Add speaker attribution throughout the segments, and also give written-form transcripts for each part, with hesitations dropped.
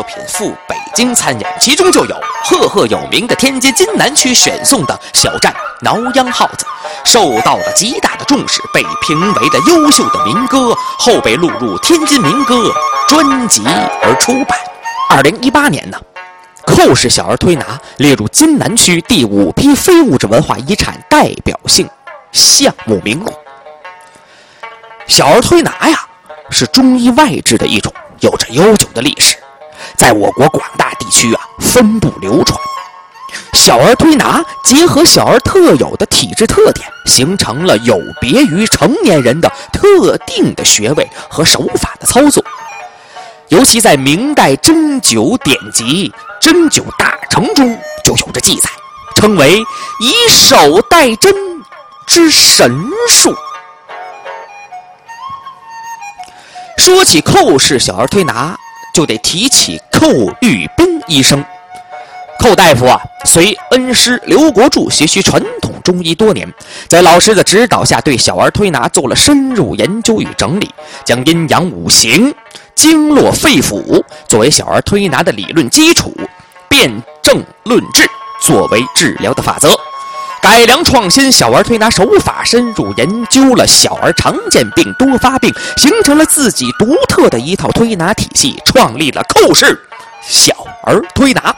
Speaker 1: 品赴北京参演，其中就有赫赫有名的天津津南区选送的小站挠秧号子，受到了极大的重视，被评为了优秀的民歌，后被录入天津民歌专辑而出版。2018年呢，寇氏小儿推拿列入津南区第5批非物质文化遗产代表性项目名录。小儿推拿呀，是中医外治的一种，有着悠久的历史，在我国广大地区分布流传。小儿推拿结合小儿特有的体质特点，形成了有别于成年人的特定的穴位和手法的操作。尤其在明代针灸典籍《针灸大成》中就有着记载，称为以手代针之神术。说起寇氏小儿推拿，就得提起寇玉斌医生。寇大夫随恩师刘国柱学习传统中医多年，在老师的指导下，对小儿推拿做了深入研究与整理，将阴阳五行、经络肺腑作为小儿推拿的理论基础，辨证论治作为治疗的法则，改良创新小儿推拿手法，深入研究了小儿常见病多发病，形成了自己独特的一套推拿体系，创立了寇氏小儿推拿。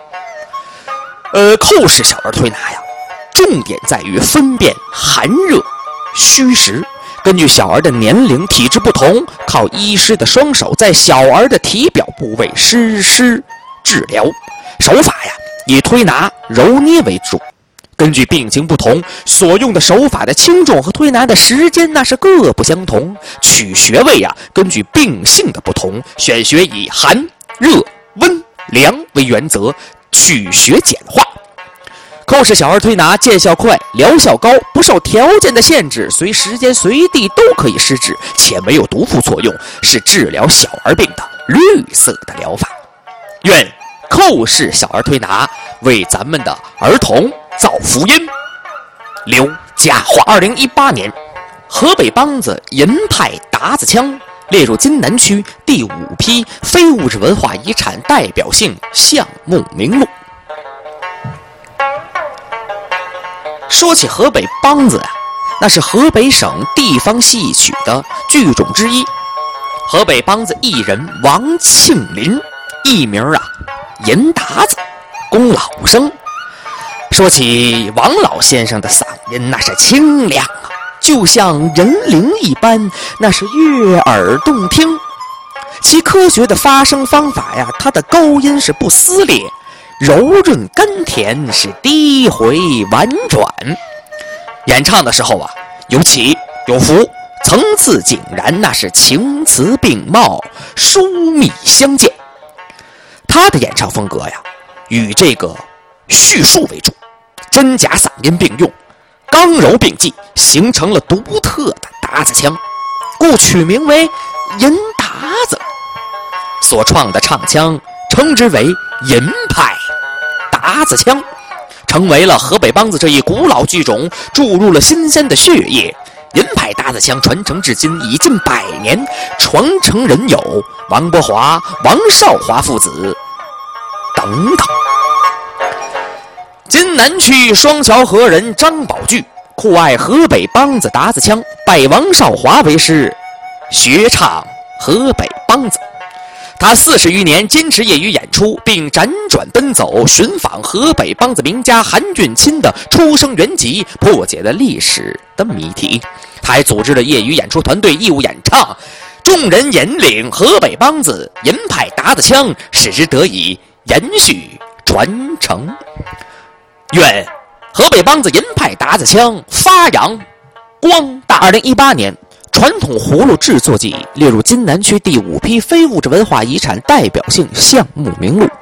Speaker 1: 寇氏小儿推拿呀，重点在于分辨寒热虚实，根据小儿的年龄体质不同，靠医师的双手在小儿的体表部位实施治疗。手法呀，以推拿揉捏为主，根据病情不同，所用的手法的轻重和推拿的时间那是各不相同。取穴位呀，根据病性的不同，选穴以寒、热、温、凉为原则，取穴简化。寇氏小儿推拿见效快，疗效高，不受条件的限制，随时间随地都可以施治，且没有毒副作用，是治疗小儿病的绿色的疗法。愿寇氏小儿推拿为咱们的儿童造福音，留佳话。2018年，河北梆子银派达子腔列入津南区第5批非物质文化遗产代表性项目名录。说起河北梆子那是河北省地方戏曲的剧种之一。河北梆子艺人王庆林，艺名银达子，龚老生。说起王老先生的嗓音，那是清亮就像人灵一般，那是悦耳动听。其科学的发声方法呀，他的高音是不撕裂，柔润甘甜，是低回婉转。演唱的时候有起有伏，层次井然，那是情词并茂，疏密相间。他的演唱风格呀，与这个叙述为主，真假嗓音并用，刚柔并济，形成了独特的达子腔，故取名为银达子。所创的唱腔称之为银派达子腔，成为了河北梆子这一古老剧种注入了新鲜的血液。银派达子腔传承至今已近100年，传承人有王伯华、王少华父子等等。津南区双桥河人张宝聚酷爱河北梆子达子腔，拜王少华为师，学唱河北梆子。他40余年坚持业余演出，并辗转奔走寻访河北梆子名家韩俊钦的出生原籍，破解了历史的谜题。他还组织了业余演出团队义务演唱，众人引领河北梆子银派达子腔，使之得以延续传承。愿河北梆子银派达子腔发扬光大。2018年，传统葫芦制作技艺列入津南区第5批非物质文化遗产代表性项目名录。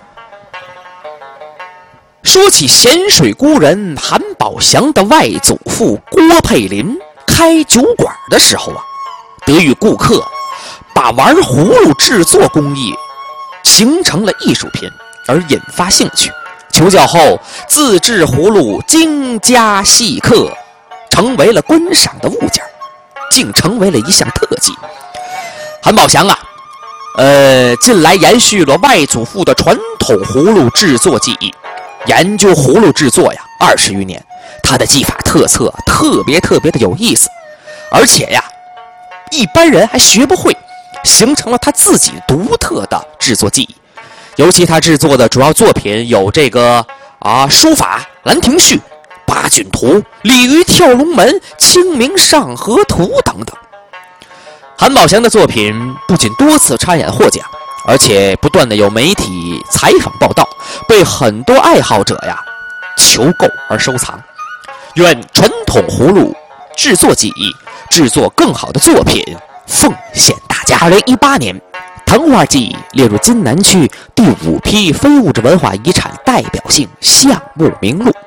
Speaker 1: 说起咸水孤人韩宝祥的外祖父郭佩林开酒馆的时候得遇顾客把玩葫芦制作工艺形成了艺术品，而引发兴趣，求教后自制葫芦精加细刻，成为了观赏的物件，竟成为了一项特技。韩宝祥近来延续了外祖父的传统葫芦制作技艺，研究葫芦制作呀20余年，他的技法特色特别的有意思，而且呀，一般人还学不会，形成了他自己独特的制作技艺。尤其他制作的主要作品有这个书法《兰亭序》、八骏图、鲤鱼跳龙门、清明上河图等等。韩宝祥的作品不仅多次参演获奖，而且不断的有媒体采访报道，被很多爱好者呀求购而收藏。愿传统葫芦制作技艺，制作更好的作品，奉献大家。2018年，糖画技艺列入津南区第5批非物质文化遗产代表性项目名录。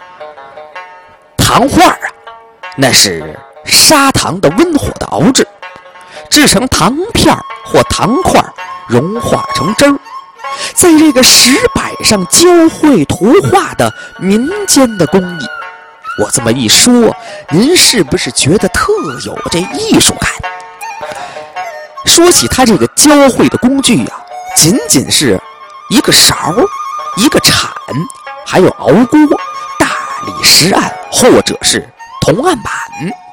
Speaker 1: 糖画那是砂糖的温火的熬制，制成糖片或糖块，融化成汁儿，在这个石板上教会图画的民间的工艺。我这么一说，您是不是觉得特有这艺术感？说起它这个教会的工具仅仅是一个勺、一个铲，还有熬锅、大理石案或者是铜案板。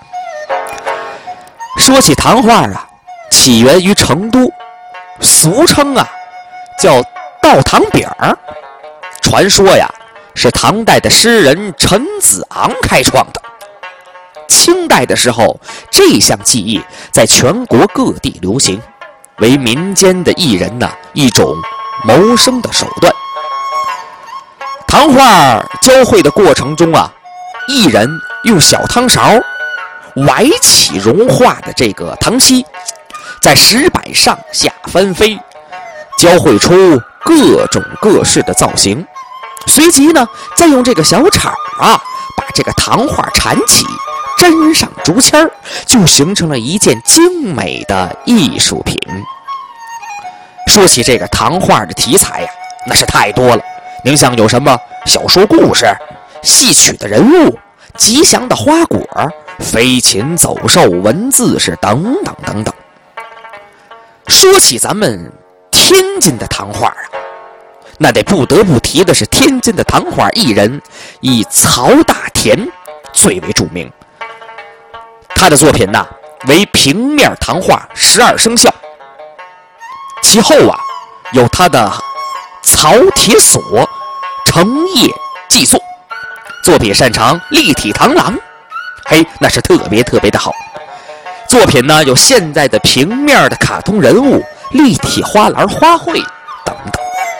Speaker 1: 说起糖画起源于成都，俗称叫倒糖饼儿。传说是唐代的诗人陈子昂开创的。清代的时候，这项技艺在全国各地流行，为民间的艺人一种谋生的手段。糖画教会的过程中艺人用小汤勺崴起融化的这个糖稀，在石板上下翻飞，教会出各种各式的造型。随即再用这个小铲把这个糖画缠起，粘上竹签，就形成了一件精美的艺术品。说起这个糖画的题材那是太多了。您像有什么小说故事、戏曲的人物、吉祥的花果、飞禽走兽、文字是等等等等。说起咱们天津的糖画那得不得不提的是天津的糖画艺人以曹大田最为著名。他的作品为平面糖画12生肖，其后有他的曹铁锁成叶记作，作品擅长立体螳螂，那是特别的好。作品有现在的平面的卡通人物、立体花篮、花卉等等。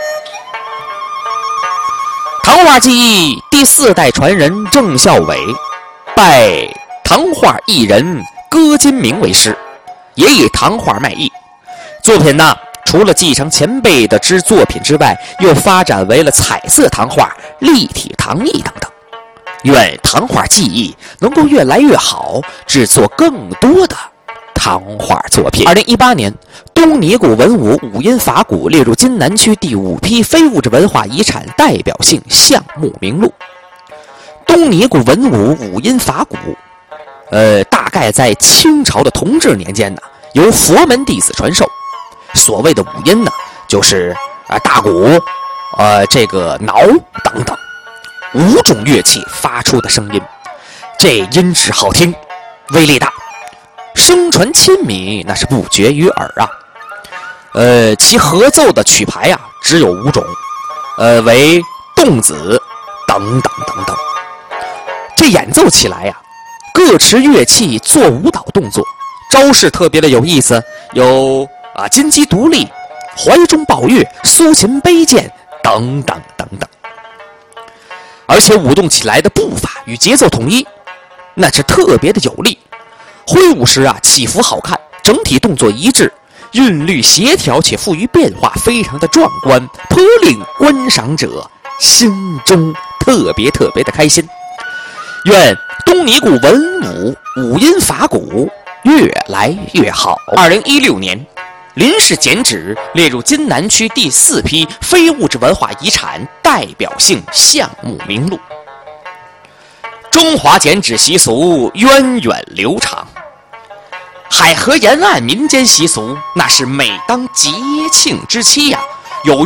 Speaker 1: 糖画技艺第4代传人郑孝伟拜糖画艺人戈金明为师，也以糖画卖艺。作品除了继承前辈的作品之外，又发展为了彩色糖画、立体糖艺等等。愿糖画技艺能够越来越好，制作更多的糖画作品。2018年，东尼古文武五音法鼓列入津南区第5批非物质文化遗产代表性项目名录。东尼古文武五音法鼓，大概在清朝的同治年间由佛门弟子传授。所谓的五音就是大鼓、这个铙等等5种乐器发出的声音，这音质好听，威力大，声传亲民，那是不绝于耳其合奏的曲牌只有5种，为动子等等等等。这演奏起来各持乐器做舞蹈动作，招式特别的有意思，有金鸡独立、怀中抱月、苏秦背剑等等等等。而且舞动起来的步伐与节奏统一，那是特别的有力，挥舞时起伏好看，整体动作一致，韵律协调且富于变化，非常的壮观，颇令观赏者心中特别的开心。愿东尼古文武五音法鼓越来越好。2016年临时剪纸列入津南区第4批非物质文化遗产代表性项目名录。中华剪纸习俗源远流长， 海河沿岸民间习俗，那是每当节庆之期呀，